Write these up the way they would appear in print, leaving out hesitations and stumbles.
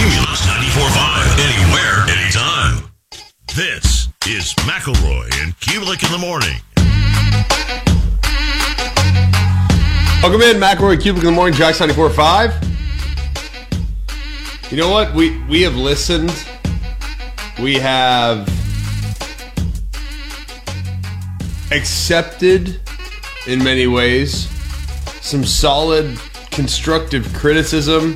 Cumulus 94.5. Anywhere, anytime. This is McElroy and Kubelik in the morning. Welcome in, McElroy, Kubelik in the morning, Jax 94.5. You know what? We have listened. We have accepted, in many ways, some solid, constructive criticism.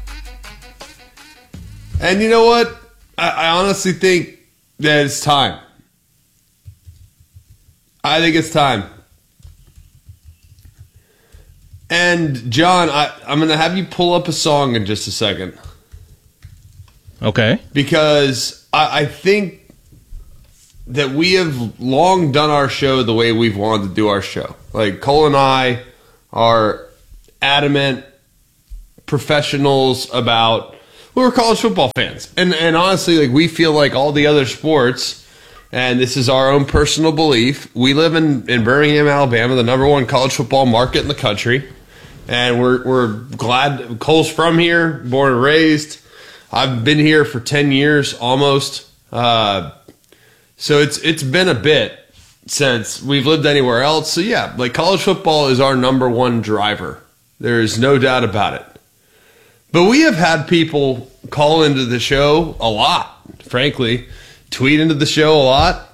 And you know what? I honestly think that it's time. I think it's time. And, John, I'm going to have you pull up a song in just a second. Okay. Because I think that we have long done our show the way we've wanted to do our show. Like, Cole and I are adamant professionals about... We're college football fans. And honestly, like, we feel like all the other sports, and this is our own personal belief, we live in Birmingham, Alabama, the number one college football market in the country. And we're glad Cole's from here, born and raised. I've been here for 10 years almost. So it's been a bit since we've lived anywhere else. So yeah, like, college football is our number one driver. There's no doubt about it. But we have had people call into the show a lot, frankly, tweet into the show a lot.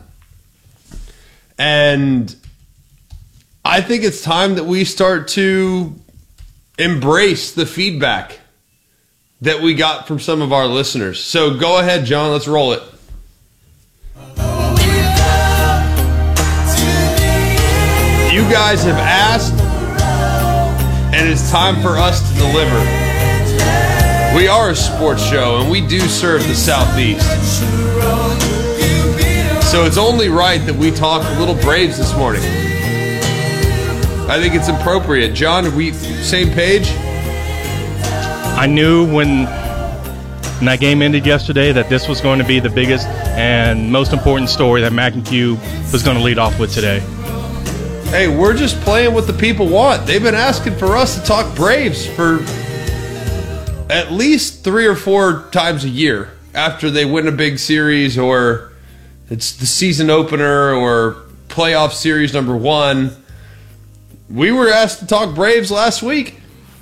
And I think it's time that we start to embrace the feedback that we got from some of our listeners. So go ahead, John, let's roll it. You guys have asked, and it's time for us to deliver. We are a sports show, and we do serve the Southeast. So it's only right that we talk a little Braves this morning. I think it's appropriate. John, are we same page? I knew when that game ended yesterday that this was going to be the biggest and most important story that Mac and Q was going to lead off with today. Hey, we're just playing what the people want. They've been asking for us to talk Braves for at least 3 or 4 times a year after they win a big series, or it's the season opener or playoff series number 1. We were asked to talk Braves last week.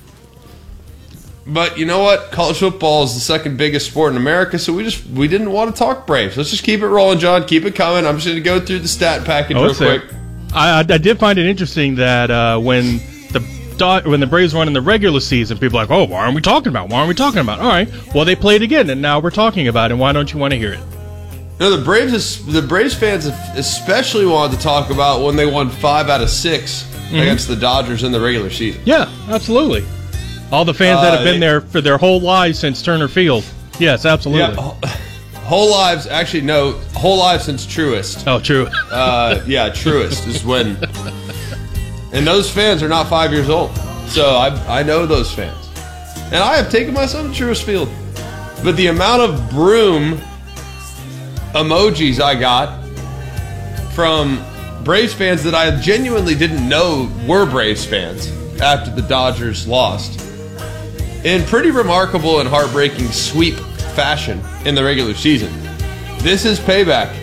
But you know what? College football is the second biggest sport in America, so we didn't want to talk Braves. Let's just keep it rolling, John. Keep it coming. I'm just going to go through the stat package real quick. I did find it interesting that when the Braves won in the regular season, people are like, oh, why aren't we talking about? Why aren't we talking about? All right, well, they played again, and now we're talking about it. And why don't you want to hear it? No, the Braves fans especially wanted to talk about when they won 5 out of 6 against the Dodgers in the regular season. Yeah, absolutely. All the fans that have been there for their whole lives since Turner Field. Yes, absolutely. Yeah, whole lives, actually, no, whole lives since Truist. Oh, true. Yeah, Truist is when. And those fans are not 5 years old. So I know those fans. And I have taken my son to Truist Field. But the amount of broom emojis I got from Braves fans that I genuinely didn't know were Braves fans after the Dodgers lost, in pretty remarkable and heartbreaking sweep fashion in the regular season. This is payback.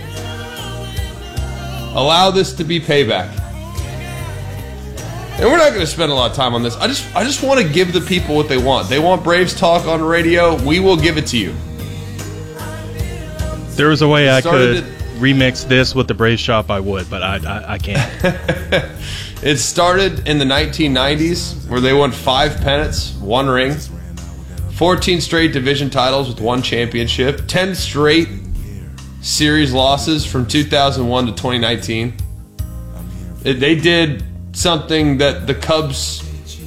Allow this to be payback. And we're not going to spend a lot of time on this. I just want to give the people what they want. They want Braves talk on radio. We will give it to you. If there was a way I could remix this with the Braves shop, I would, but I can't. It started in the 1990s, where they won 5 pennants, 1 ring, 14 straight division titles with 1 championship, 10 straight series losses from 2001 to 2019. They did something that the Cubs,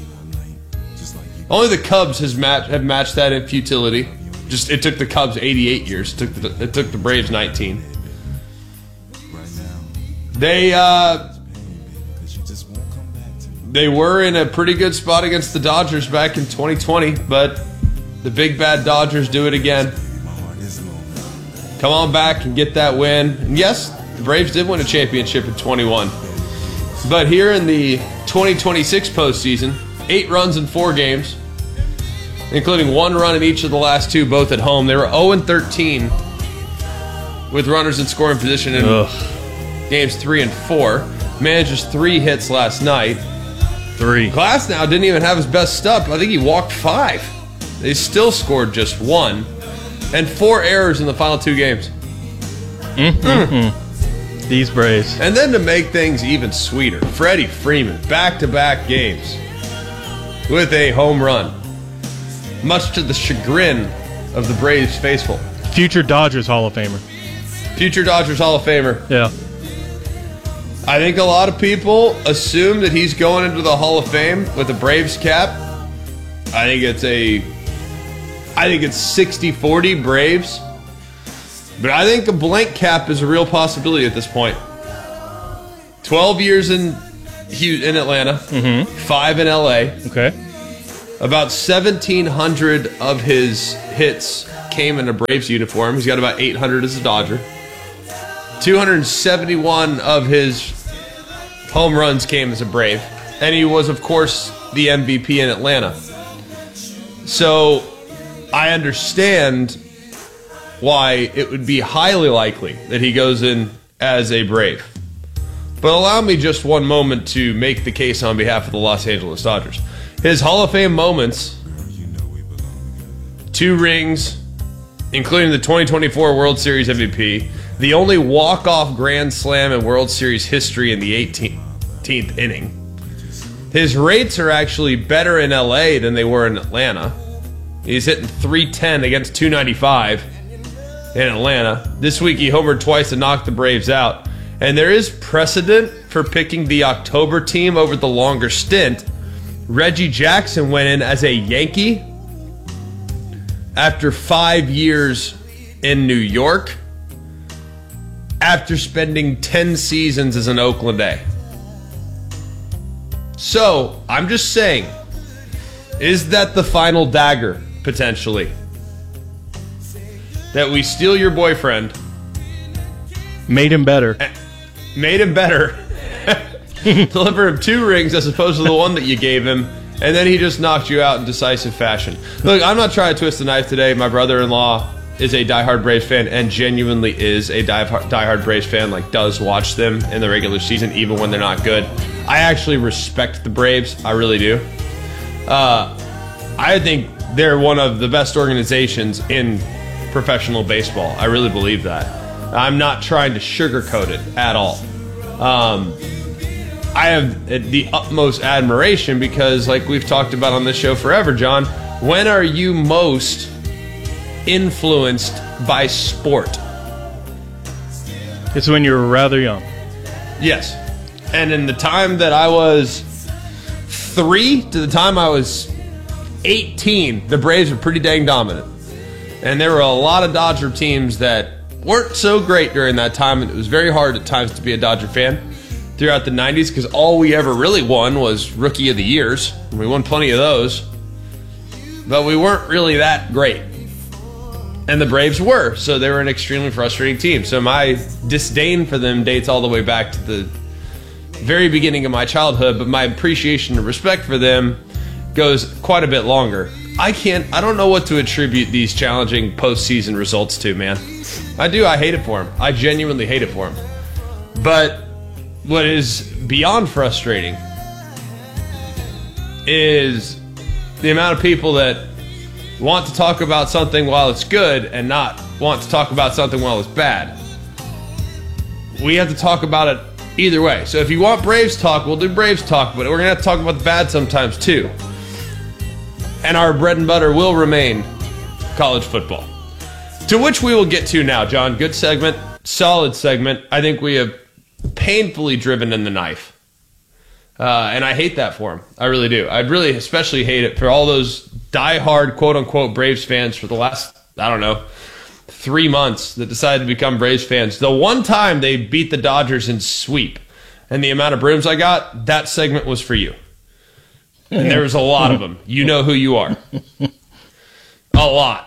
only the Cubs have matched that in futility. It took the Cubs 88 years. It took the Braves 19. They were in a pretty good spot against the Dodgers back in 2020, but the big bad Dodgers do it again. Come on back and get that win. And yes, the Braves did win a championship in 21. But here in the 2026 postseason, 8 runs in 4 games, including one run in each of the last two, both at home. They were 0-13 with runners in scoring position in games 3 and 4. Manages 3 hits last night. 3. Glasnow didn't even have his best stuff. I think he walked 5. They still scored just 1. And 4 errors in the final 2 games. These Braves. And then to make things even sweeter, Freddie Freeman, back-to-back games with a home run, much to the chagrin of the Braves faithful. Future Dodgers Hall of Famer. Future Dodgers Hall of Famer. Yeah. I think a lot of people assume that he's going into the Hall of Fame with a Braves cap. I think it's 60-40 Braves. But I think a blank cap is a real possibility at this point. 12 years in Atlanta, 5 in LA. Okay. About 1,700 of his hits came in a Braves uniform. He's got about 800 as a Dodger. 271 of his home runs came as a Brave. And he was, of course, the MVP in Atlanta. So I understand why it would be highly likely that he goes in as a Brave. But allow me just one moment to make the case on behalf of the Los Angeles Dodgers. His Hall of Fame moments, 2 rings, including the 2024 World Series MVP, the only walk-off Grand Slam in World Series history in the 18th inning. His rates are actually better in LA than they were in Atlanta. He's hitting .310 against .295 in Atlanta. This week he homered twice to knock the Braves out. And there is precedent for picking the October team over the longer stint. Reggie Jackson went in as a Yankee after 5 years in New York, after spending 10 seasons as an Oakland A. So, I'm just saying, is that the final dagger, potentially? That we steal your boyfriend. Made him better. Made him better. Deliver him 2 rings as opposed to the one that you gave him. And then he just knocked you out in decisive fashion. Look, I'm not trying to twist the knife today. My brother-in-law is a diehard Braves fan and genuinely is a diehard Braves fan, like does watch them in the regular season even when they're not good. I actually respect the Braves. I really do. I think they're one of the best organizations in professional baseball. I really believe that. I'm not trying to sugarcoat it at all. I have the utmost admiration because, like we've talked about on this show forever, John, when are you most influenced by sport? It's when you're rather young. Yes. And in the time that I was 3 to the time I was 18, the Braves were pretty dang dominant. And there were a lot of Dodger teams that weren't so great during that time, and it was very hard at times to be a Dodger fan throughout the 90s because all we ever really won was Rookie of the Years. And we won plenty of those. But we weren't really that great. And the Braves were, so they were an extremely frustrating team. So my disdain for them dates all the way back to the very beginning of my childhood, but my appreciation and respect for them goes quite a bit longer. I don't know what to attribute these challenging postseason results to, man. I hate it for them. I genuinely hate it for them. But what is beyond frustrating is the amount of people that want to talk about something while it's good and not want to talk about something while it's bad. We have to talk about it either way. So if you want Braves talk, we'll do Braves talk, but we're going to have to talk about the bad sometimes too. And our bread and butter will remain college football. To which we will get to now, John. Good segment, solid segment. I think we have painfully driven in the knife. And I hate that for him. I really do. I'd really especially hate it for all those diehard, quote-unquote, Braves fans for the last, 3 months that decided to become Braves fans. The one time they beat the Dodgers in sweep and the amount of brooms I got, that segment was for you. And there was a lot of them. You know who you are. A lot.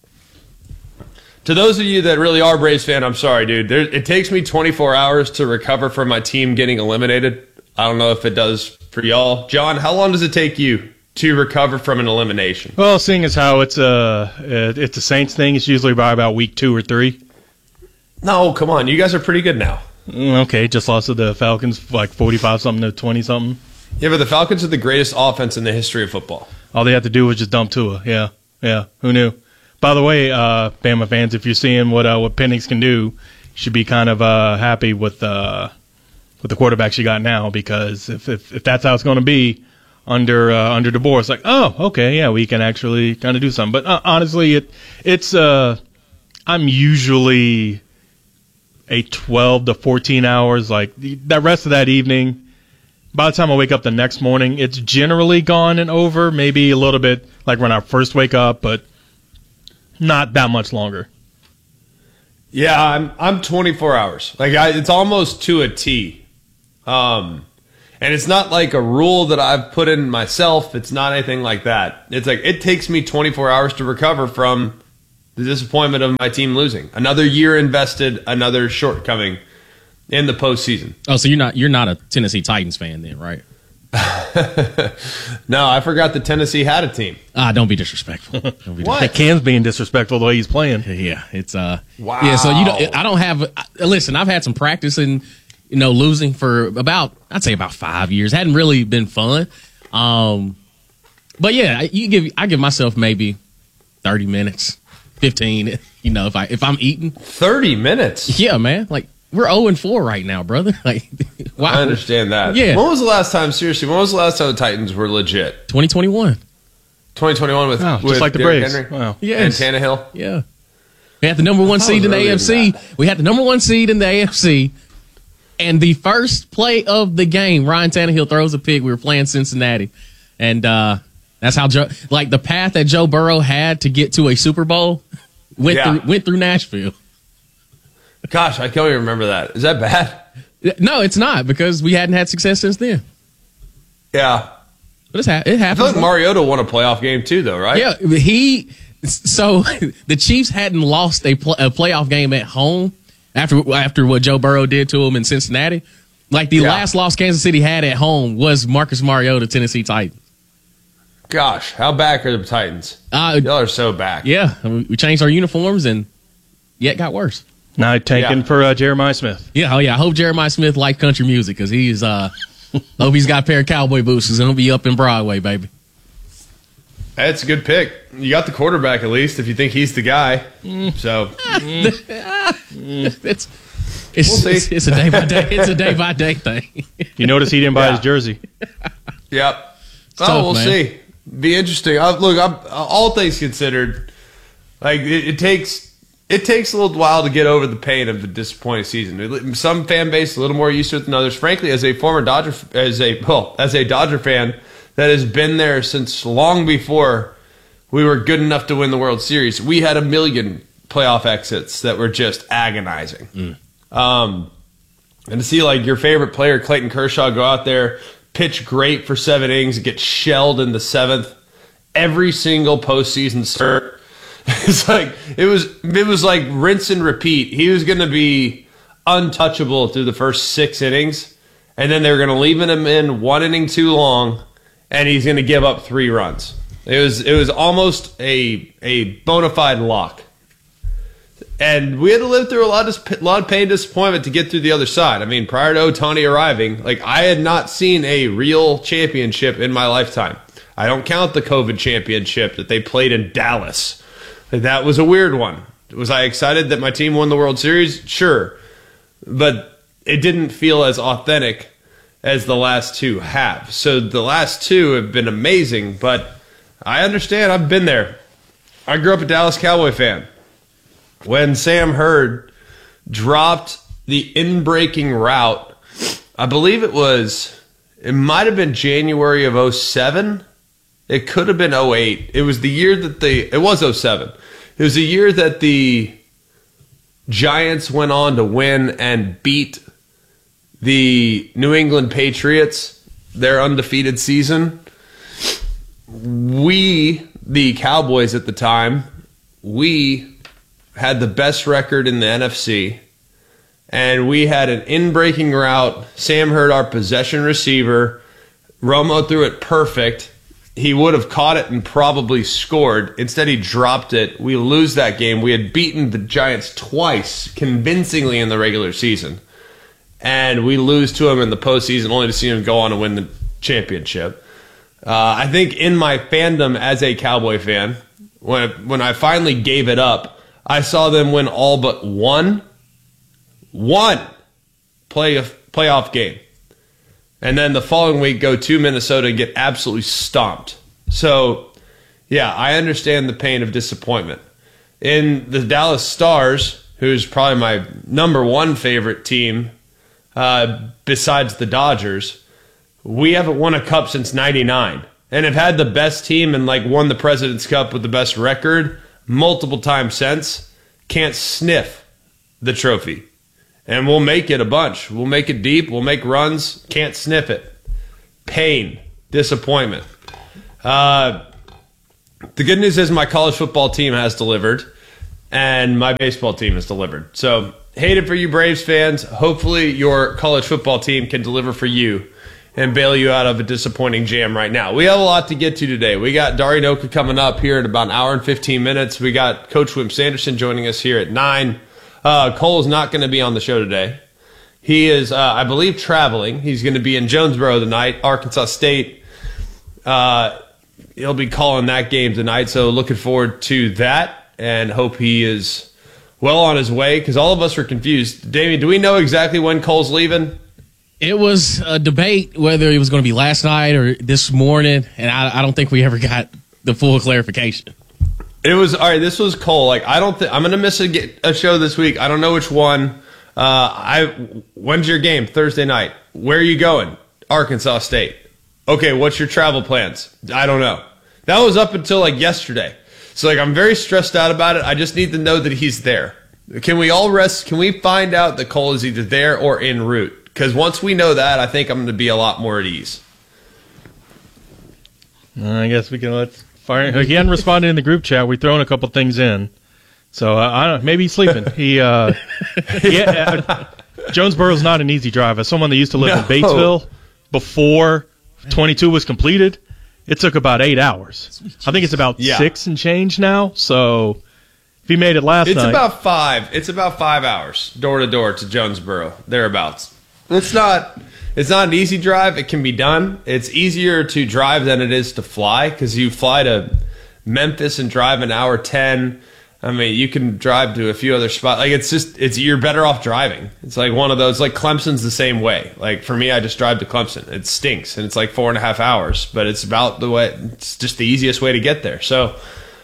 To those of you that really are Braves fan, I'm sorry, dude. It takes me 24 hours to recover from my team getting eliminated. I don't know if it does for y'all. John, how long does it take you to recover from an elimination? Well, seeing as how it's a Saints thing, it's usually by about week 2 or 3. No, come on. You guys are pretty good now. Okay, just lost to the Falcons like 45-something to 20-something. Yeah, but the Falcons are the greatest offense in the history of football. All they had to do was just dump Tua. Yeah. Who knew? By the way, Bama fans, if you're seeing what Penix can do, you should be kind of happy with the quarterback she got now, because if that's how it's going to be under DeBoer, it's like, oh, okay, yeah, we can actually kind of do something. But honestly, it's I'm usually a 12 to 14 hours, like that rest of that evening. By the time I wake up the next morning, it's generally gone and over, maybe a little bit like when I first wake up, but not that much longer. Yeah, I'm 24 hours. Like it's almost to a T. And it's not like a rule that I've put in myself. It's not anything like that. It's like it takes me 24 hours to recover from the disappointment of my team losing. Another year invested, another shortcoming in the postseason. Oh, so you're not a Tennessee Titans fan then, right? No, I forgot that Tennessee had a team. Don't be disrespectful. Don't be disrespectful. What? Cam's being disrespectful the way he's playing. Yeah, it's Wow. Yeah, so I don't have. Listen, I've had some practice in losing for I'd say about 5 years. Hadn't really been fun. But yeah, I give myself maybe 30 minutes, 15. If I'm eating 30 minutes. Yeah, man. Like we're 0-4 right now, brother. Like, wow. I understand that. Yeah. When was the last time the Titans were legit? 2021. 2021 with Just like the Derrick Braves. Henry Wow. Yes. and Tannehill. Yeah. We had the number one seed in the AFC. We had the number one seed in the AFC. And the first play of the game, Ryan Tannehill throws a pick. We were playing Cincinnati. And that's how the path that Joe Burrow had to get to a Super Bowl went through Nashville. Gosh, I can't even remember that. Is that bad? No, it's not, because we hadn't had success since then. Yeah. But it I happens. feel like Mariota won a playoff game too, though, right? Yeah, so the Chiefs hadn't lost a playoff game at home after what Joe Burrow did to them in Cincinnati. Like the last loss Kansas City had at home was Marcus Mariota, Tennessee Titans. Gosh, how back are the Titans? Y'all are so back. Yeah, we changed our uniforms and yet got worse. Now tanking for Jeremiah Smith. Yeah, I hope Jeremiah Smith likes country music, because he's hope he's got a pair of cowboy boots. He's gonna be up in Broadway, baby. That's a good pick. You got the quarterback at least if you think he's the guy. So it's a day by day. It's a day by day thing. You notice he didn't buy his jersey. Yep. tough, We'll man. see. Be interesting. Look, all things considered, like it takes a little while to get over the pain of the disappointing season. Some fan base a little more used to it than others. Frankly, as a former Dodger fan that has been there since long before we were good enough to win the World Series, we had a million playoff exits that were just agonizing. And to see like your favorite player, Clayton Kershaw, go out there, pitch great for 7 innings, and get shelled in the 7th every single postseason start. It's like it was like rinse and repeat. He was going to be untouchable through the first 6 innings, and then they were going to leave him in 1 inning too long, and he's going to give up 3 runs. It was almost a bona fide lock. And we had to live through a lot of pain and disappointment to get through the other side. I mean, prior to Ohtani arriving, like I had not seen a real championship in my lifetime. I don't count the COVID championship that they played in Dallas. Like, that was a weird one. Was I excited that my team won the World Series? Sure. But it didn't feel as authentic as the last 2 have. So the last 2 have been amazing, but I understand. I've been there. I grew up a Dallas Cowboy fan. When Sam Hurd dropped the in-breaking route, I believe it might have been January of 2007. It could have been 2008. It was the year that it was 2007. It was the year that the Giants went on to win and beat the New England Patriots, their undefeated season. We, the Cowboys at the time, we had the best record in the NFC, and we had an in-breaking route. Sam Hurd, our possession receiver. Romo threw it perfect, he would have caught it and probably scored. Instead, he dropped it. We lose that game. We had beaten the Giants twice convincingly in the regular season. And we lose to him in the postseason only to see him go on and win the championship. I think in my fandom as a Cowboy fan, when I finally gave it up, I saw them win all but one playoff game. And then the following week go to Minnesota and get absolutely stomped. So, yeah, I understand the pain of disappointment. In the Dallas Stars, who's probably my number one favorite team besides the Dodgers, we haven't won a cup since 99 and have had the best team and won the President's Cup with the best record multiple times since. Can't sniff the trophy. And we'll make it a bunch. We'll make it deep. We'll make runs. Can't sniff it. Pain. Disappointment. The good news is my college football team has delivered, and my baseball team has delivered. So, hate it for you Braves fans. Hopefully your college football team can deliver for you and bail you out of a disappointing jam right now. We have a lot to get to today. We got Dari Nowkhah coming up here in about an hour and 15 minutes. We got Coach Wimp Sanderson joining us here at 9. Cole's not going to be on the show today. He is, I believe, traveling. He's going to be in Jonesboro tonight, Arkansas State. He'll be calling that game tonight, so looking forward to that and hope he is well on his way because all of us are confused. Damien, do we know exactly when Cole's leaving? It was a debate whether it was going to be last night or this morning, and I don't think we ever got the full clarification. It was all right. This was Cole. I don't think I'm going to miss a show this week. I don't know which one. When's your game? Thursday night. Where are you going? Arkansas State. Okay, what's your travel plans? I don't know. That was up until yesterday. So I'm very stressed out about it. I just need to know that he's there. Can we all rest? Can we find out that Cole is either there or en route? Because once we know that, I think I'm going to be a lot more at ease. I guess we can let's fire. He hadn't responded in the group chat. We've thrown a couple things in, so I don't know. Maybe he's sleeping. Jonesboro's not an easy drive. As someone that used to live in Batesville before 22 was completed, it took about 8 hours. I think it's about 6 and change now. So if he made it last night, it's about 5 hours door to door to Jonesboro, thereabouts. It's not an easy drive. It can be done. It's easier to drive than it is to fly because you fly to Memphis and drive an hour 10. I mean, you can drive to a few other spots. You're better off driving. It's one of those, Clemson's the same way. For me, I just drive to Clemson. It stinks, and it's 4.5 hours, but it's about the way, it's just the easiest way to get there. So,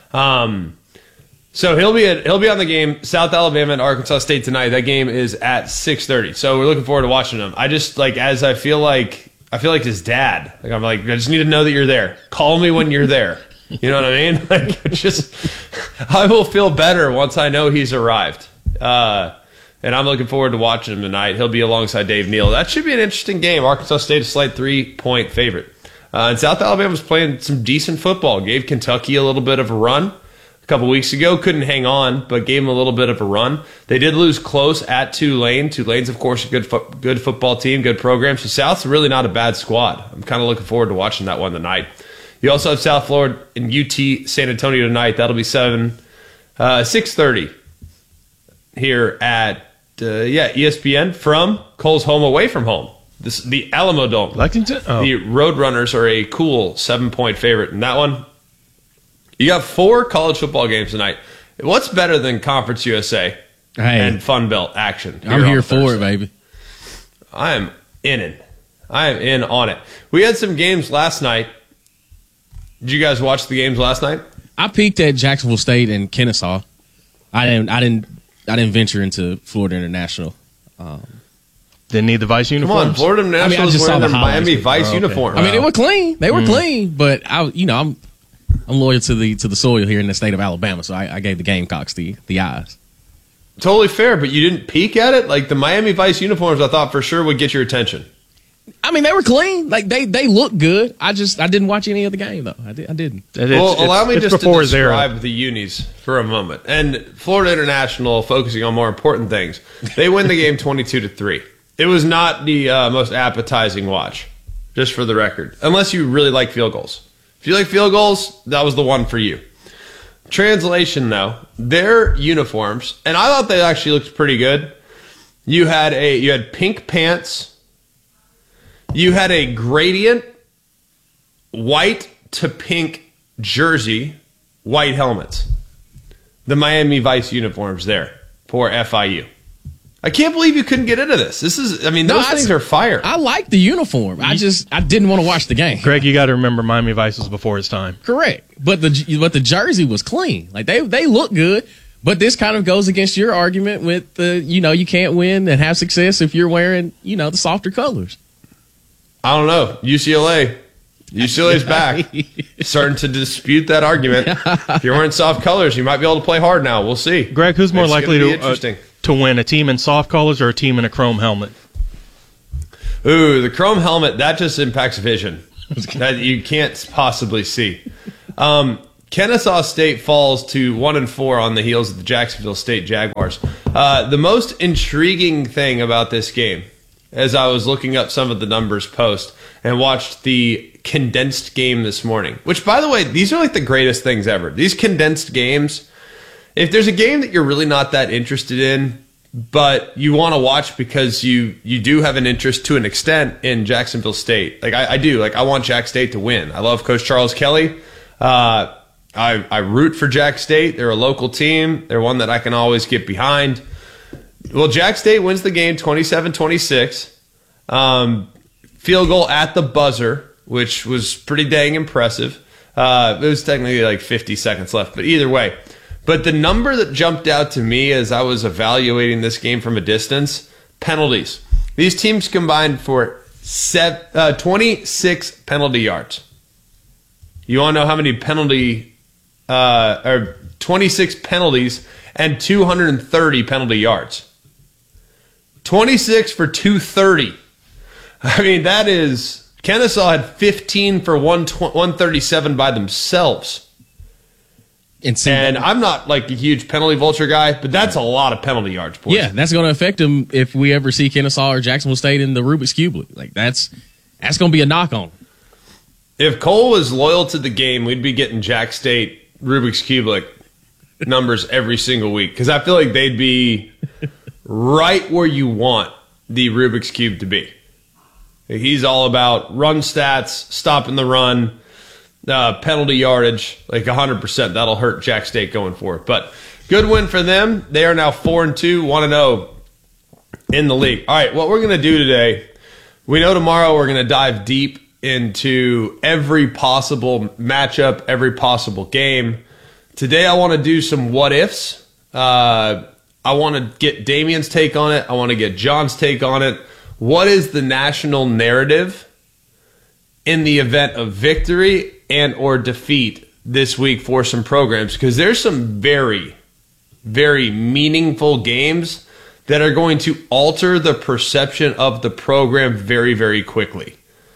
he'll be on the game, South Alabama and Arkansas State tonight. That game is at 6:30. So we're looking forward to watching him. I just as I feel like his dad. I just need to know that you're there. Call me when you're there. You know what I mean? I will feel better once I know he's arrived. And I'm looking forward to watching him tonight. He'll be alongside Dave Neal. That should be an interesting game. Arkansas State is a slight 3-point favorite. And South Alabama's playing some decent football. Gave Kentucky a little bit of a run a couple weeks ago. Couldn't hang on, but gave them a little bit of a run. They did lose close at Tulane. Tulane's, of course, a good football team, good program. So South's really not a bad squad. I'm kind of looking forward to watching that one tonight. You also have South Florida and UT San Antonio tonight. That'll be 6:30 here at ESPN from Cole's home away from home. The Alamo Dome. Lexington? Oh. The Roadrunners are a cool 7-point favorite in that one. You got 4 college football games tonight. What's better than Conference USA and Fun Belt action? I'm here for it, baby. I am in it. I am in on it. We had some games last night. Did you guys watch the games last night? I peeked at Jacksonville State and Kennesaw. I didn't venture into Florida International. Didn't need the Vice uniforms. Come on, Florida International is wearing their Miami Vice uniform. I mean, they were clean. They were clean, but I'm loyal to the soil here in the state of Alabama, so I gave the Gamecocks the eyes. Totally fair, but you didn't peek at it? The Miami Vice uniforms I thought for sure would get your attention. I mean, they were clean. They look good. I didn't watch any of the game, though. I didn't. Allow me just to describe the unis for a moment. And Florida International, focusing on more important things, they win the game 22-3. It was not the most appetizing watch, just for the record, unless you really like field goals. If you like field goals, that was the one for you. Translation, though, their uniforms, and I thought they actually looked pretty good. You had pink pants. You had a gradient white to pink jersey, white helmets. The Miami Vice uniforms there for FIU. I can't believe you couldn't get into this. Those things are fire. I like the uniform. I didn't want to watch the game. Greg, you got to remember Miami Vice was before its time. Correct. But the jersey was clean. Like they look good. But this kind of goes against your argument with you can't win and have success if you're wearing, the softer colors. I don't know. UCLA's back. Starting to dispute that argument. If you're wearing soft colors, you might be able to play hard now. We'll see. Greg, who's more likely to win, a team in soft colors or a team in a chrome helmet? Ooh, the chrome helmet, that just impacts vision. That you can't possibly see. Kennesaw State falls to 1-4 on the heels of the Jacksonville State Jaguars. The most intriguing thing about this game, as I was looking up some of the numbers post and watched the condensed game this morning, which, by the way, these are like the greatest things ever. These condensed games, if there's a game that you're really not that interested in, but you want to watch because you do have an interest to an extent in Jacksonville State. Like I do. Like I want Jack State to win. I love Coach Charles Kelly. I root for Jack State. They're a local team. They're one that I can always get behind. Well, Jack State wins the game 27-26. Field goal at the buzzer, which was pretty dang impressive. It was technically like 50 seconds left, but either way. But the number that jumped out to me as I was evaluating this game from a distance, penalties. These teams combined for 26 penalty yards. You want to know how many 26 penalties and 230 penalty yards. 26 for 230. I mean, that is... Kennesaw had 15 for 137 by themselves. And I'm not like a huge penalty vulture guy, but that's a lot of penalty yards. Boys. Yeah, that's going to affect them if we ever see Kennesaw or Jacksonville State in the Rubik's Cube. Like that's going to be a knock on them. If Cole was loyal to the game, we'd be getting Jack State Rubik's Cube numbers every single week because I feel like they'd be right where you want the Rubik's Cube to be. He's all about run stats, stopping the run, penalty yardage, 100%. That'll hurt Jack State going forward. But good win for them. They are now 4-2, 1-0 in the league. All right, what we're going to do today, we know tomorrow we're going to dive deep into every possible matchup, every possible game. Today I want to do some what-ifs. I want to get Damien's take on it. I want to get John's take on it. What is the national narrative in the event of victory and or defeat this week for some programs? Because there's some very, very meaningful games that are going to alter the perception of the program very, very quickly.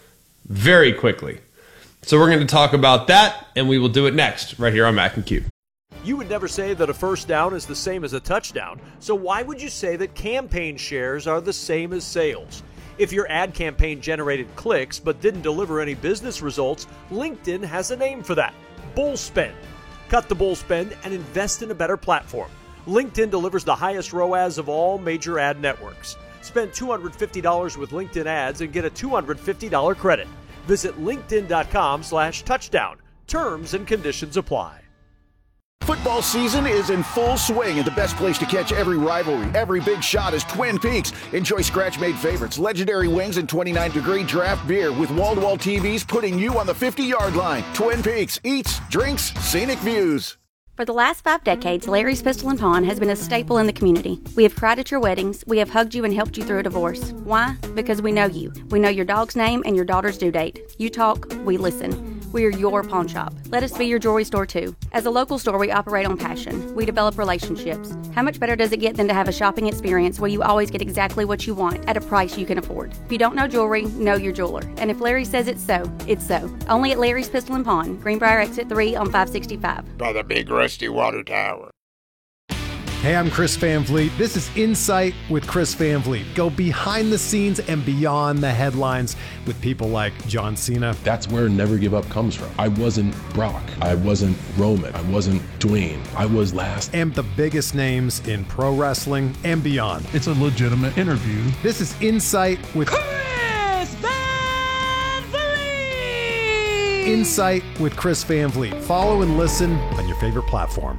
Very quickly. So we're going to talk about that, and we will do it next right here on Mac and Cube. You would never say that a first down is the same as a touchdown, so why would you say that campaign shares are the same as sales? If your ad campaign generated clicks but didn't deliver any business results, LinkedIn has a name for that: bull spend. Cut the bull spend and invest in a better platform. LinkedIn delivers the highest ROAS of all major ad networks. Spend $250 with LinkedIn ads and get a $250 credit. Visit linkedin.com/touchdown. Terms and conditions apply. Football season is in full swing, and the best place to catch every rivalry, every big shot is Twin Peaks. Enjoy scratch-made favorites, legendary wings, and 29-degree draft beer with wall-to-wall TVs putting you on the 50-yard line. Twin Peaks, eats, drinks, scenic views. For the last 5 decades, Larry's Pistol and Pawn has been a staple in the community. We have cried at your weddings. We have hugged you and helped you through a divorce. Why? Because we know you. We know your dog's name and your daughter's due date. You talk, we listen. We are your pawn shop. Let us be your jewelry store too. As a local store, we operate on passion. We develop relationships. How much better does it get than to have a shopping experience where you always get exactly what you want at a price you can afford? If you don't know jewelry, know your jeweler. And if Larry says it's so, it's so. Only at Larry's Pistol and Pawn, Greenbrier Exit 3 on 565. By the big rusty water tower. Hey, I'm Chris Van Vliet. This is Insight with Chris Van Vliet. Go behind the scenes and beyond the headlines with people like John Cena. That's where Never Give Up comes from. I wasn't Brock. I wasn't Roman. I wasn't Dwayne. I was last. And the biggest names in pro wrestling and beyond. It's a legitimate interview. This is Insight with Chris Van Vliet. Insight with Chris Van Vliet. Follow and listen on your favorite platform.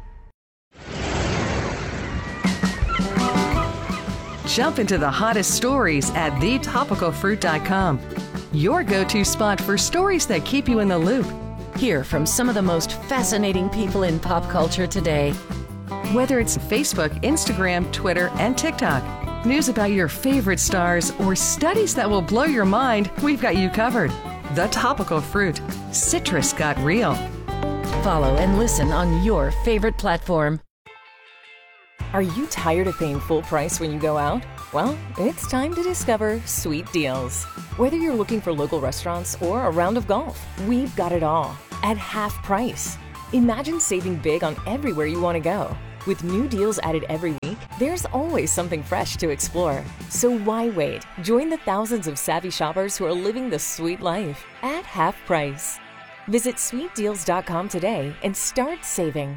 Jump into the hottest stories at thetopicalfruit.com. Your go-to spot for stories that keep you in the loop. Hear from some of the most fascinating people in pop culture today. Whether it's Facebook, Instagram, Twitter, and TikTok, news about your favorite stars, or studies that will blow your mind, we've got you covered. The Topical Fruit. Citrus got real. Follow and listen on your favorite platform. Are you tired of paying full price when you go out? Well, it's time to discover Sweet Deals. Whether you're looking for local restaurants or a round of golf, we've got it all at half price. Imagine saving big on everywhere you want to go. With new deals added every week, there's always something fresh to explore. So why wait? Join the thousands of savvy shoppers who are living the sweet life at half price. Visit sweetdeals.com today and start saving.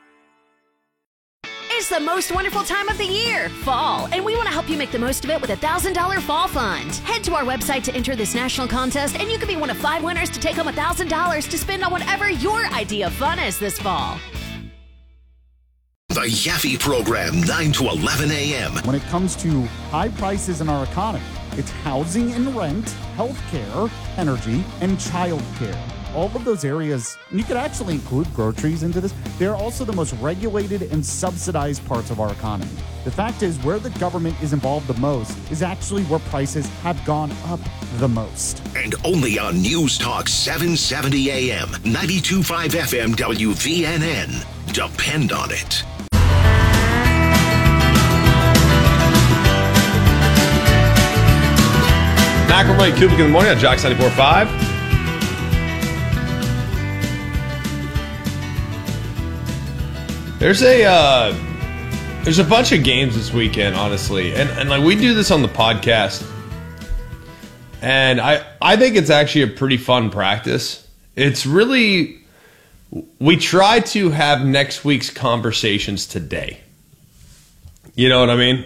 It's the most wonderful time of the year, fall, and we want to help you make the most of it with a $1,000 fall fund. Head to our website to enter this national contest, and you could be one of 5 winners to take home $1,000 to spend on whatever your idea of fun is this fall. The Yaffe Program, 9 to 11 a.m. When it comes to high prices in our economy, it's housing and rent, healthcare, energy, and childcare. All of those areas, and you could actually include groceries into this, they're also the most regulated and subsidized parts of our economy. The fact is, where the government is involved the most is actually where prices have gone up the most. And only on News Talk 770 AM, 92.5 FM WVNN. Depend on it. McElroy, Kubik in the morning on Jock 94.5. There's a bunch of games this weekend, honestly, and like we do this on the podcast, and I think it's actually a pretty fun practice. It's really, we try to have next week's conversations today. You know what I mean?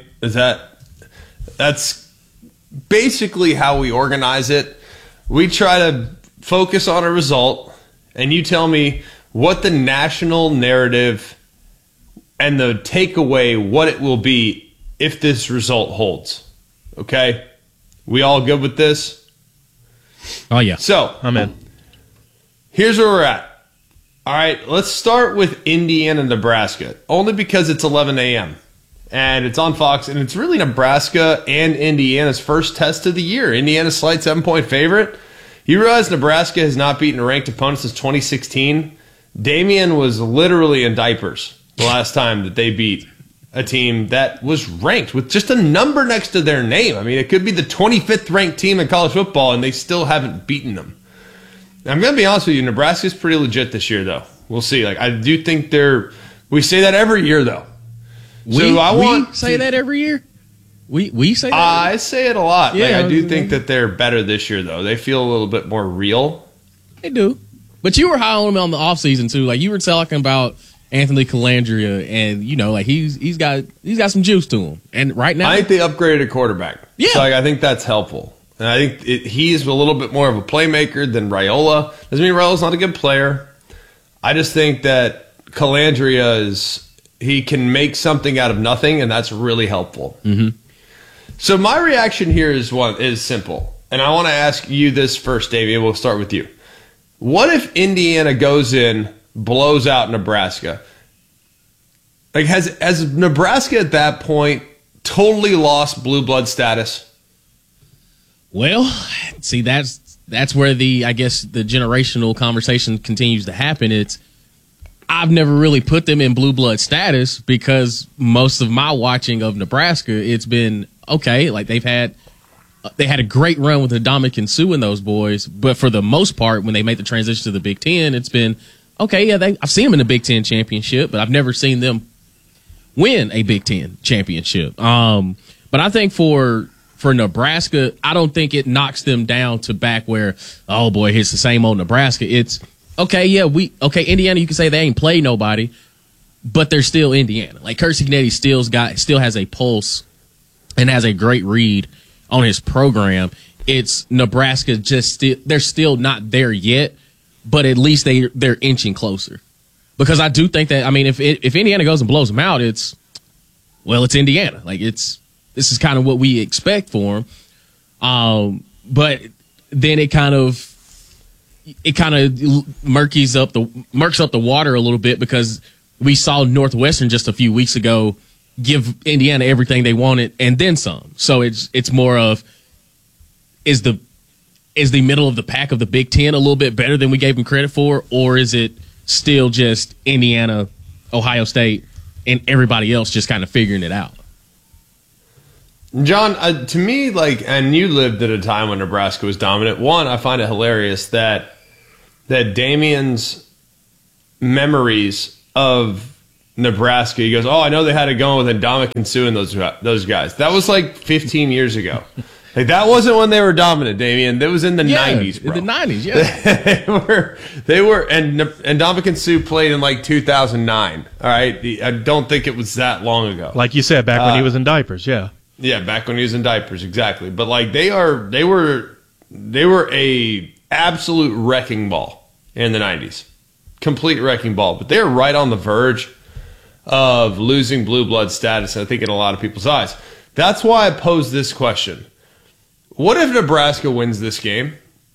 That's basically how we organize it. We try to focus on a result, and you tell me what the national narrative and the takeaway, what it will be if this result holds. Okay? We all good with this? Oh, yeah. So, I'm in. Here's where we're at. All right, let's start with Indiana, Nebraska. Only because it's 11 a.m. and it's on Fox, and it's really Nebraska and Indiana's first test of the year. Indiana's slight 7-point favorite. You realize Nebraska has not beaten a ranked opponent since 2016? Damian was literally in diapers the last time that they beat a team that was ranked with just a number next to their name. I mean, it could be the 25th ranked team in college football, and they still haven't beaten them. I'm going to be honest with you, Nebraska's pretty legit this year, though. We'll see. Like, I do think we say that every year, though. We say that every year? We say that? I say it a lot. Yeah, like, I do think that they're better this year, though. They feel a little bit more real. They do. But you were high on them on the offseason, too. Like, you were talking about Anthony Calandria, and like he's got some juice to him. And right now, I think they upgraded a quarterback. Yeah, so I think that's helpful. And I think he's a little bit more of a playmaker than Raiola. Doesn't mean Raiola's not a good player. I just think that Calandria he can make something out of nothing, and that's really helpful. Mm-hmm. So my reaction here is simple, and I want to ask you this first, Davey. We'll start with you. What if Indiana goes in, blows out Nebraska? Like, has Nebraska at that point totally lost blue blood status? Well, see, that's where I guess the generational conversation continues to happen. I've never really put them in blue blood status because most of my watching of Nebraska, it's been okay. Like they had a great run with Ndamukong Suh and those boys, but for the most part, when they made the transition to the Big Ten, it's been okay. Yeah, I've seen them in the Big Ten championship, but I've never seen them win a Big Ten championship. But I think for Nebraska, I don't think it knocks them down to back where, oh boy, it's the same old Nebraska. It's okay. Yeah, Indiana, you can say they ain't played nobody, but they're still Indiana. Like Curt Cignetti still has a pulse and has a great read on his program. It's Nebraska they're still not there yet, but at least they're inching closer. Because I do think that, I mean, if Indiana goes and blows them out, it's Indiana. Like this is kind of what we expect for them. But then it kind of murks up the water a little bit, because we saw Northwestern just a few weeks ago give Indiana everything they wanted and then some. So it's more of, is the middle of the pack of the Big Ten a little bit better than we gave them credit for, or is it still just Indiana, Ohio State, and everybody else just kind of figuring it out? John, to me, and you lived at a time when Nebraska was dominant. One, I find it hilarious that Damian's memories of Nebraska, he goes, oh, I know they had it going with Ndamukong Suh and those guys. That was like 15 years ago. Like, that wasn't when they were dominant, Damian. That was in the 90s, bro. In the 90s, yeah. they were, and Ndamukong Suh played in like 2009. All right, I don't think it was that long ago. Like you said, back when he was in diapers, yeah. Yeah, back when he was in diapers, exactly. But like they were a absolute wrecking ball in the 90s, complete wrecking ball. But they're right on the verge of losing blue blood status, I think, in a lot of people's eyes. That's why I posed this question. What if Nebraska wins this game?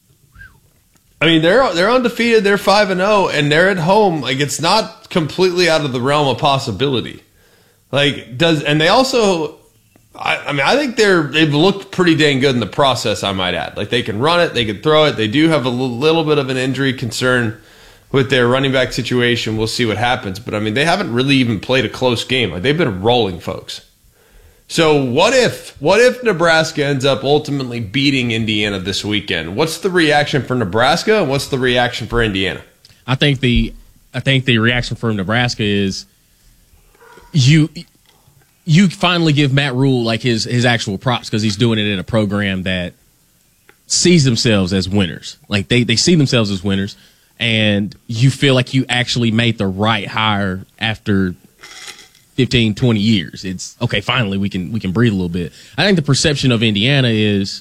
I mean, they're undefeated, they're 5-0, and they're at home. Like, it's not completely out of the realm of possibility. Like, and they also, I think they've looked pretty dang good in the process, I might add. Like, they can run it, they can throw it. They do have a little bit of an injury concern with their running back situation. We'll see what happens. But, I mean, they haven't really even played a close game. Like, they've been rolling, folks. So what if Nebraska ends up ultimately beating Indiana this weekend? What's the reaction for Nebraska, and what's the reaction for Indiana? I think the reaction for Nebraska is you finally give Matt Rule like his actual props, because he's doing it in a program that sees themselves as winners. Like they see themselves as winners, and you feel like you actually made the right hire after 15, 20 years. It's okay, finally we can breathe a little bit. I think the perception of Indiana is,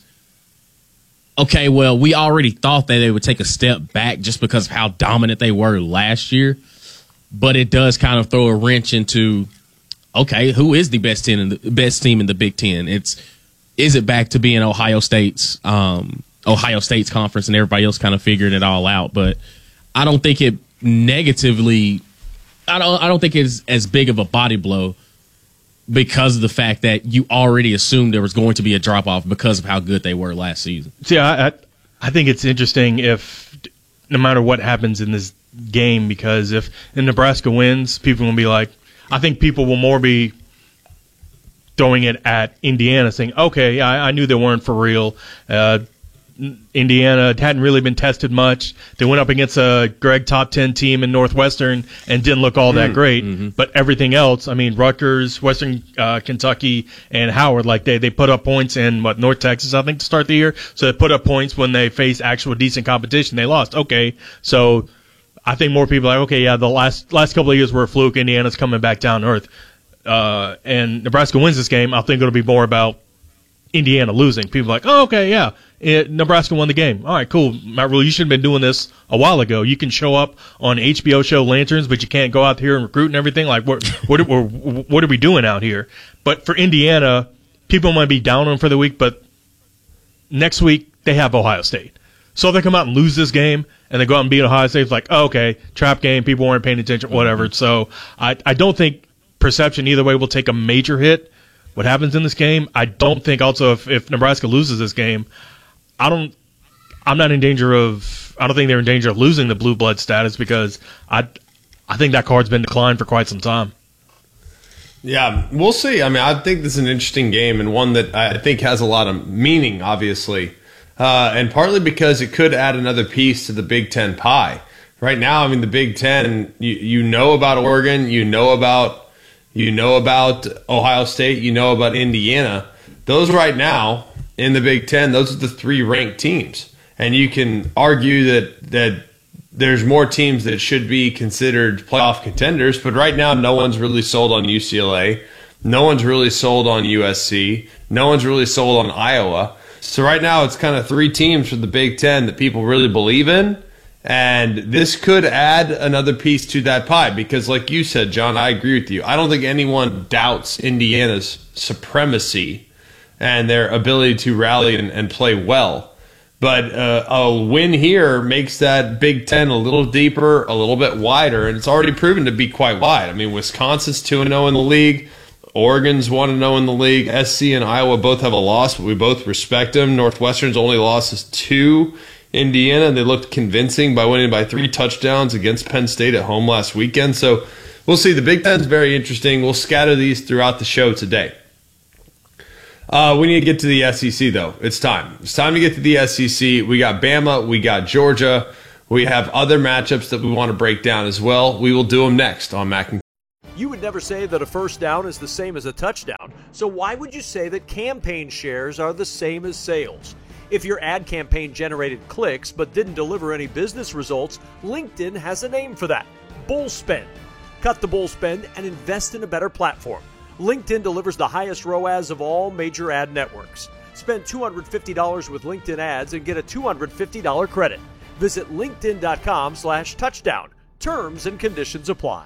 okay, well, we already thought that they would take a step back just because of how dominant they were last year. But it does kind of throw a wrench into, okay, who is the best team in the Big Ten? Is it back to being Ohio State's conference and everybody else kind of figuring it all out? But I don't think it negatively, I don't think it's as big of a body blow, because of the fact that you already assumed there was going to be a drop off because of how good they were last season. See, I think it's interesting if no matter what happens in this game, because if Nebraska wins, people will be like, I think people will more be throwing it at Indiana, saying, okay, I knew they weren't for real. Indiana hadn't really been tested much. They went up against a Greg top 10 team in Northwestern and didn't look all that great. Mm-hmm. But everything else, I mean, Rutgers, Western Kentucky, and Howard, like they put up points in North Texas, I think, to start the year. So they put up points when they faced actual decent competition. They lost. Okay, so I think more people are like, okay, yeah, the last couple of years were a fluke. Indiana's coming back down to earth. And Nebraska wins this game. I think it'll be more about Indiana losing. People are like, oh, okay, yeah, Nebraska won the game. All right, cool. Matt Rule, you should have been doing this a while ago. You can show up on HBO show Lanterns, but you can't go out here and recruit and everything. Like, what are we doing out here? But for Indiana, people might be down on them for the week, but next week they have Ohio State. So if they come out and lose this game and they go out and beat Ohio State, it's like, oh, okay, trap game, people weren't paying attention, whatever. So I don't think perception either way will take a major hit. What happens in this game, I don't think also if Nebraska loses this game, I don't think they're in danger of losing the blue blood status, because I think that card's been declined for quite some time. Yeah, we'll see. I mean, I think this is an interesting game, and one that I think has a lot of meaning, obviously, and partly because it could add another piece to the Big Ten pie. Right now, I mean, the Big Ten, you know about Oregon, you know about You know about Ohio State. You know about Indiana. Those right now in the Big Ten, those are the 3 ranked teams. And you can argue that there's more teams that should be considered playoff contenders, but right now no one's really sold on UCLA. No one's really sold on USC. No one's really sold on Iowa. So right now it's kind of 3 teams from the Big Ten that people really believe in. And this could add another piece to that pie because like you said, John, I agree with you. I don't think anyone doubts Indiana's supremacy and their ability to rally and play well. But a win here makes that Big Ten a little deeper, a little bit wider, and it's already proven to be quite wide. I mean, Wisconsin's 2-0 in the league. Oregon's 1-0 in the league. SC and Iowa both have a loss, but we both respect them. Northwestern's only loss is 2. Indiana, they looked convincing by winning by 3 touchdowns against Penn State at home last weekend. So we'll see. The Big Ten's very interesting. We'll scatter these throughout the show today. We need to get to the SEC, though. It's time. It's time to get to the SEC. We got Bama. We got Georgia. We have other matchups that we want to break down as well. We will do them next on Mac and. You would never say that a first down is the same as a touchdown, so why would you say that campaign shares are the same as sales? If your ad campaign generated clicks but didn't deliver any business results, LinkedIn has a name for that: bull spend. Cut the bull spend and invest in a better platform. LinkedIn delivers the highest ROAS of all major ad networks. Spend $250 with LinkedIn ads and get a $250 credit. Visit linkedin.com/touchdown. Terms and conditions apply.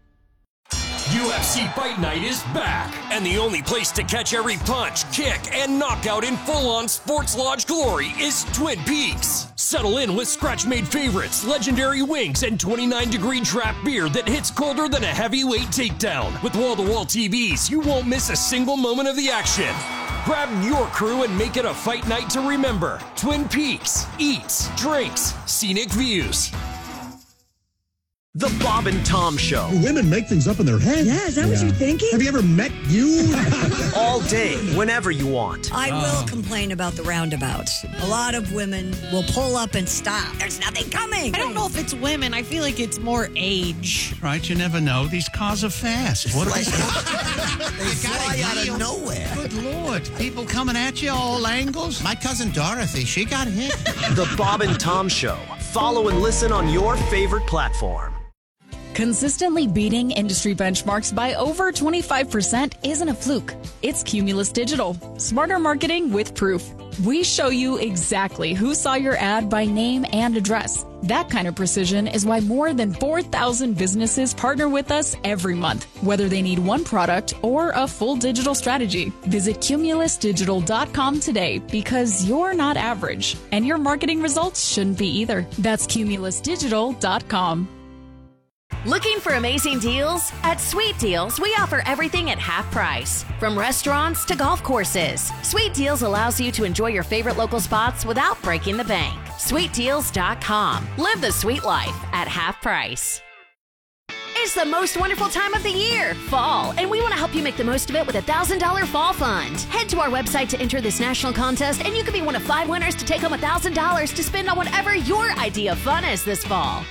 UFC Fight Night is back, and the only place to catch every punch, kick, and knockout in full-on Sports Lodge glory is Twin Peaks. Settle in with scratch-made favorites, legendary wings, and 29-degree draft beer that hits colder than a heavyweight takedown. With wall-to-wall TVs, you won't miss a single moment of the action. Grab your crew and make it a fight night to remember. Twin Peaks. Eats, drinks, scenic views. The Bob and Tom Show. Women make things up in their head. Yeah, is that what you're thinking? Have you ever met you? All day, whenever you want. I will complain about the roundabouts. A lot of women will pull up and stop. There's nothing coming. I don't know if it's women. I feel like it's more age. Right, you never know. These cars are fast. What They fly out of nowhere. Good Lord. People coming at you all angles. My cousin Dorothy, she got hit. The Bob and Tom Show. Follow and listen on your favorite platform. Consistently beating industry benchmarks by over 25% isn't a fluke. It's Cumulus Digital. Smarter marketing with proof. We show you exactly who saw your ad by name and address. That kind of precision is why more than 4,000 businesses partner with us every month, whether they need one product or a full digital strategy. Visit cumulusdigital.com today because you're not average, and your marketing results shouldn't be either. That's cumulusdigital.com. Looking for amazing deals? At Sweet Deals, we offer everything at half price. From restaurants to golf courses, Sweet Deals allows you to enjoy your favorite local spots without breaking the bank. SweetDeals.com. Live the sweet life at half price. It's the most wonderful time of the year, fall, and we want to help you make the most of it with a $1,000 fall fund. Head to our website to enter this national contest, and you could be one of 5 winners to take home $1,000 to spend on whatever your idea of fun is this fall.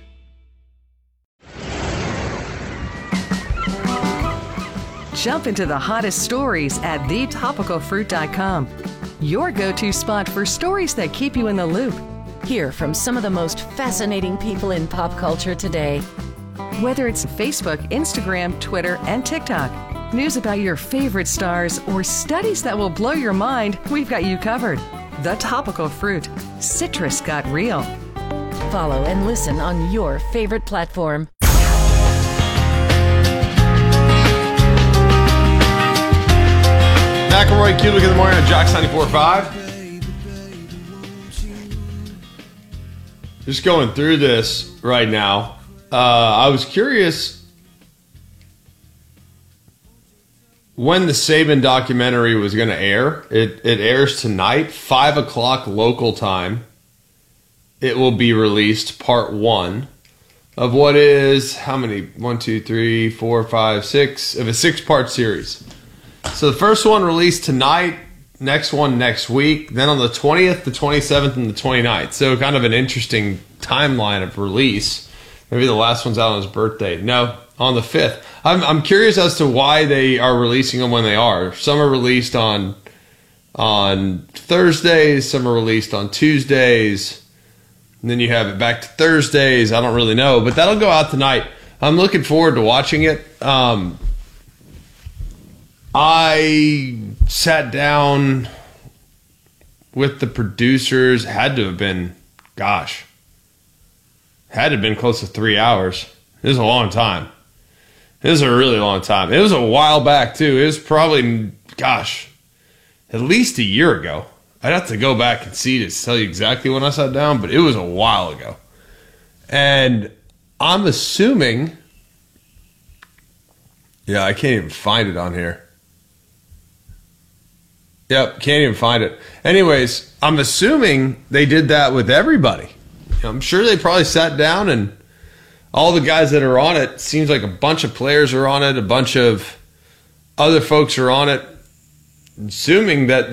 Jump into the hottest stories at thetopicalfruit.com. Your go-to spot for stories that keep you in the loop. Hear from some of the most fascinating people in pop culture today. Whether it's Facebook, Instagram, Twitter, and TikTok, news about your favorite stars, or studies that will blow your mind, we've got you covered. The Topical Fruit. Citrus got real. Follow and listen on your favorite platform. McElroy, Kulik in the morning on Jocks 94.5. Just going through this right now. I was curious when the Saban documentary was going to air. It airs tonight, 5 o'clock local time. It will be released, part 1 of what is, how many? 1, 2, 3, 4, 5, 6, of a 6-part series. So the first one released tonight, next one next week, then on the 20th, the 27th, and the 29th. So kind of an interesting timeline of release. Maybe the last one's out on his birthday. No, on the 5th. I'm curious as to why they are releasing them when they are. Some are released on Thursdays, some are released on Tuesdays, and then you have it back to Thursdays. I don't really know, but that'll go out tonight. I'm looking forward to watching it. I sat down with the producers. Had to have been close to 3 hours. It was a long time. It was a really long time. It was a while back, too. It was probably, at least a year ago. I'd have to go back and see to tell you exactly when I sat down, but it was a while ago. And I'm assuming... Yeah, I can't even find it on here. Yep, can't even find it. Anyways, I'm assuming they did that with everybody. I'm sure they probably sat down and all the guys that are on it, seems like a bunch of players are on it, a bunch of other folks are on it, assuming that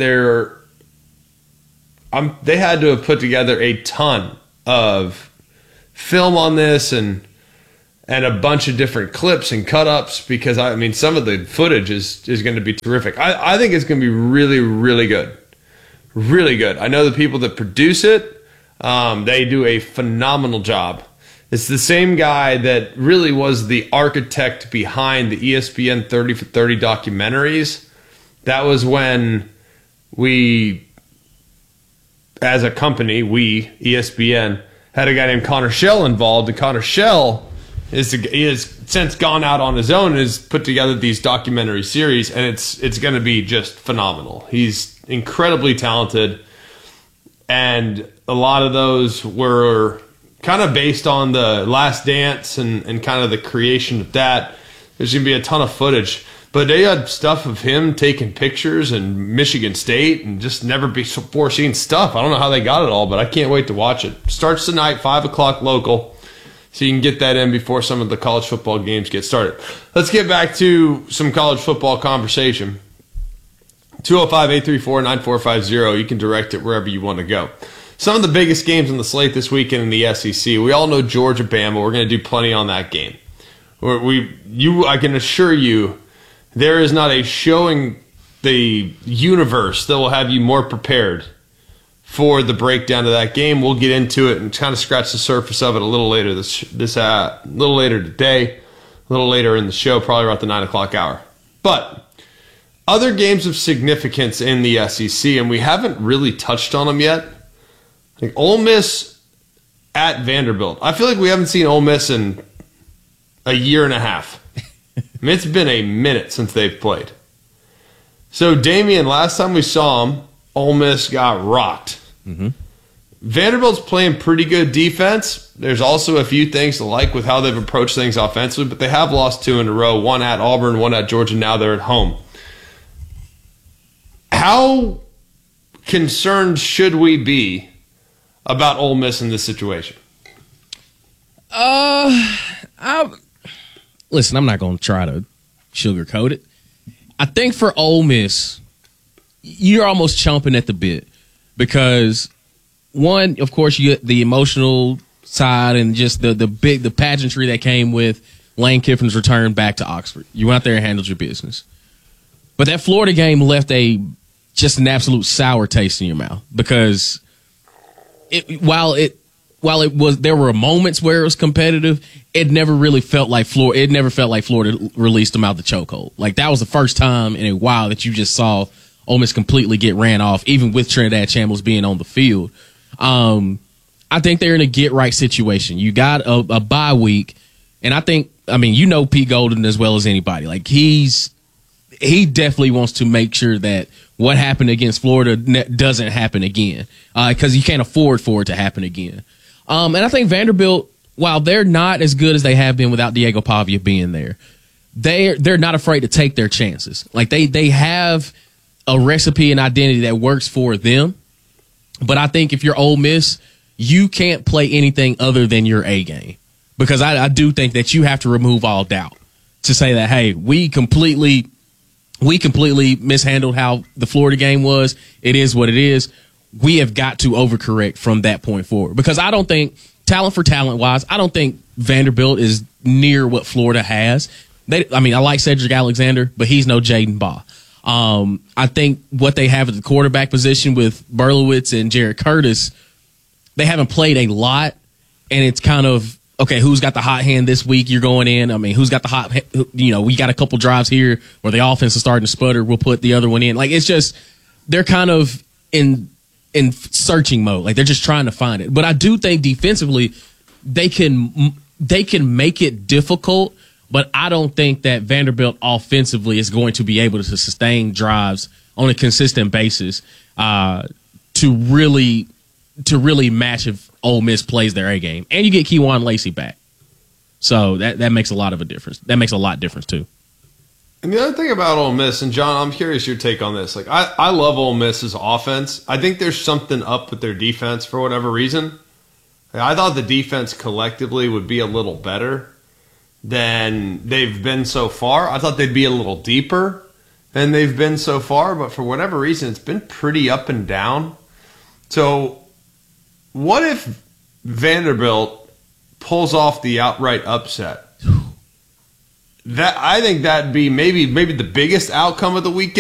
they had to have put together a ton of film on this and a bunch of different clips and cut-ups, because, some of the footage is going to be terrific. I think it's going to be really, really good. Really good. I know the people that produce it, they do a phenomenal job. It's the same guy that really was the architect behind the ESPN 30 for 30 documentaries. That was when we, as a company, ESPN, had a guy named Connor Schell involved. And Connor Schell he has since gone out on his own and has put together these documentary series, and it's going to be just phenomenal. He's incredibly talented, and a lot of those were kind of based on the Last Dance and kind of the creation of that. There's going to be a ton of footage. But they had stuff of him taking pictures in Michigan State and just never before seen stuff. I don't know how they got it all, but I can't wait to watch it. Starts tonight, 5 o'clock local. So you can get that in before some of the college football games get started. Let's get back to some college football conversation. 205-834-9450. You can direct it wherever you want to go. Some of the biggest games on the slate this weekend in the SEC. We all know Georgia, Bama. We're going to do plenty on that game. I can assure you, there is not a show in the universe that will have you more prepared for the breakdown of that game. We'll get into it and kind of scratch the surface of it a little later little later today, a little later in the show, probably around the 9 o'clock hour. But other games of significance in the SEC, and we haven't really touched on them yet. Like Ole Miss at Vanderbilt. I feel like we haven't seen Ole Miss in a year and a half. It's been a minute since they've played. So, Damian, last time we saw him, Ole Miss got rocked. Mm-hmm. Vanderbilt's playing pretty good defense. There's also a few things to like with how they've approached things offensively, but they have lost 2 in a row, one at Auburn, one at Georgia. Now they're at home. How concerned should we be about Ole Miss in this situation? Listen, I'm not going to try to sugarcoat it. I think for Ole Miss, you're almost chomping at the bit because, one, of course, you get the emotional side and just the pageantry that came with Lane Kiffin's return back to Oxford. You went out there and handled your business. But that Florida game left just an absolute sour taste in your mouth because while there were moments where it was competitive, it never really felt like Florida. It never felt like Florida released them out the chokehold. Like that was the first time in a while that you just saw Ole Miss completely get ran off, even with Trinidad Chambliss being on the field. I think they're in a get right situation. You got a bye week, and Pete Golden as well as anybody. Like he definitely wants to make sure that what happened against Florida doesn't happen again, because you can't afford for it to happen again. And I think Vanderbilt, while they're not as good as they have been without Diego Pavia being there, they're not afraid to take their chances. Like they have a recipe and identity that works for them. But I think if you're Ole Miss, you can't play anything other than your A game, because I do think that you have to remove all doubt to say that, hey, we completely mishandled how the Florida game was. It is what it is. We have got to overcorrect from that point forward, because I don't think talent for talent wise, I don't think Vanderbilt is near what Florida has. I like Cedric Alexander, but he's no Jaden Baugh. I think what they have at the quarterback position with Berlowitz and Jared Curtis, they haven't played a lot, and it's kind of, okay, who's got the hot hand this week? You're going in. I mean, who's got the hot, we got a couple drives here where the offense is starting to sputter. We'll put the other one in. Like, it's just, they're kind of in searching mode. Like, they're just trying to find it. But I do think defensively, they can make it difficult, but I don't think that Vanderbilt offensively is going to be able to sustain drives on a consistent basis to really match if Ole Miss plays their A game. And you get Kejuan Lacey back. So that makes a lot of a difference. That makes a lot of difference too. And the other thing about Ole Miss, and John, I'm curious your take on this. Like, I love Ole Miss's offense. I think there's something up with their defense for whatever reason. I thought the defense collectively would be a little better than they've been so far. I thought they'd be a little deeper than they've been so far, but for whatever reason, it's been pretty up and down. So what if Vanderbilt pulls off the outright upset? I think that'd be maybe the biggest outcome of the weekend.